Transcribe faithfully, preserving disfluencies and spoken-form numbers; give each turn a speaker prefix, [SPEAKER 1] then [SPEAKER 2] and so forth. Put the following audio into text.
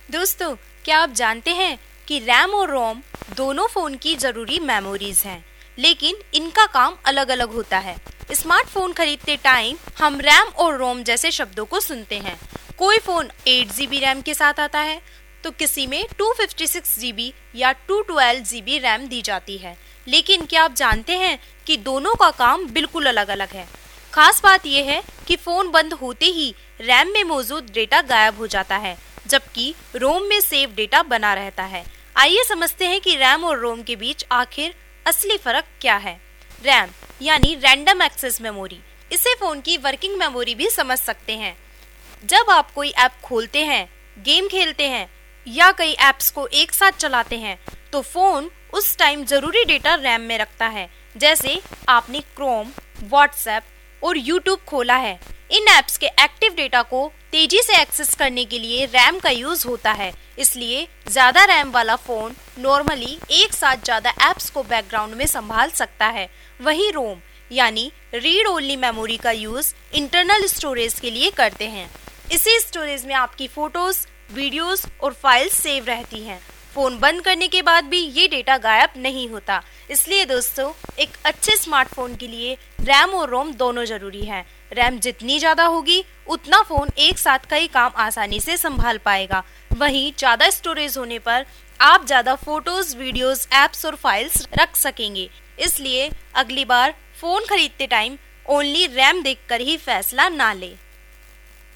[SPEAKER 1] दोस्तों, क्या आप जानते हैं कि रैम और रोम दोनों फोन की जरूरी मेमोरीज हैं, लेकिन इनका काम अलग अलग होता है। स्मार्टफोन खरीदते टाइम हम रैम और रोम जैसे शब्दों को सुनते हैं। कोई phone at G B RAM के साथ आता है तो किसी में to fifty six G B या to twelve G B RAM दी जाती है। लेकिन क्या आप जानते हैं कि दोनों का काम बिल्कुल अलग अलग है। खास बात यह है कि फोन बंद होते ही रैम में मौजूद डेटा गायब हो जाता है, जबकि रोम में सेव डेटा बना रहता है। आइए समझते हैं कि रैम और रोम के बीच आखिर असली फर्क क्या है। रैम यानी रैंडम एक्सेस मेमोरी, इसे फोन की वर्किंग मेमोरी भी समझ सकते हैं। जब आप कोई ऐप खोलते हैं, गेम खेलते हैं या कई ऐप्स को एक साथ चलाते हैं तो फोन उस टाइम जरूरी डेटा रैम में रखता है। जैसे आपने क्रोम, व्हाट्सएप और यूट्यूब खोला है, इन ऐप्स के एक्टिव डेटा को तेजी से एक्सेस करने के लिए रैम का यूज होता है। इसलिए ज्यादा रैम वाला फोन नॉर्मली एक साथ ज्यादा ऐप्स को बैकग्राउंड में संभाल सकता है। वहीं रोम यानी रीड ओनली मेमोरी का यूज इंटरनल स्टोरेज के लिए करते हैं। इसी स्टोरेज में आपकी फोटोज, वीडियोस और फाइल्स सेव रहती हैं। फोन बंद करने के बाद भी ये डेटा गायब नहीं होता। इसलिए दोस्तों, एक अच्छे स्मार्टफोन के लिए रैम और रोम दोनों जरूरी है। रैम जितनी ज्यादा होगी उतना फोन एक साथ कई काम आसानी से संभाल पाएगा। वहीं ज्यादा स्टोरेज होने पर आप ज्यादा फोटोज, वीडियोस, एप्स और फाइल्स रख सकेंगे। इसलिए अगली बार फोन खरीदते टाइम ओनली रैम देखकर ही फैसला ना लें।